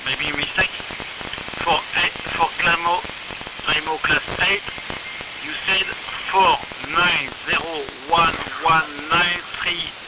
maybe mistake. For Clamo class 8, you said 4901193